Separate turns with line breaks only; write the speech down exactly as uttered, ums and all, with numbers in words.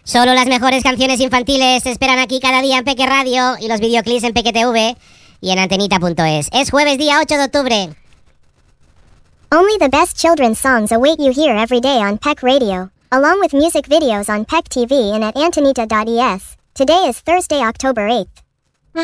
Solo las mejores canciones infantiles te esperan aquí cada día en Peque Radio y los videoclips en Peque T V y en antenita punto es. Es jueves día ocho de octubre.
Only the best children's songs await you here every day on Peck Radio, along with music videos on Peck T V and at antonita dot e s. Today is Thursday, October eighth.